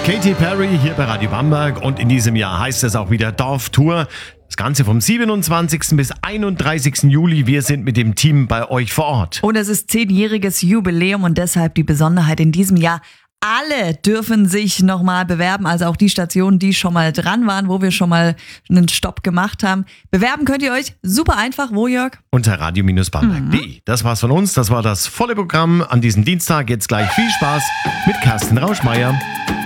Katy Perry hier bei Radio Bamberg und in diesem Jahr heißt es auch wieder Dorftour. Das Ganze vom 27. bis 31. Juli. Wir sind mit dem Team bei euch vor Ort. Und es ist 10-jähriges Jubiläum und deshalb die Besonderheit in diesem Jahr. Alle dürfen sich nochmal bewerben, also auch die Stationen, die schon mal dran waren, wo wir schon mal einen Stopp gemacht haben. Bewerben könnt ihr euch super einfach. Wo, Jörg? Unter radio-bamberg.de. Das war's von uns. Das war das volle Programm an diesem Dienstag. Jetzt gleich viel Spaß mit Carsten Rauschmeier.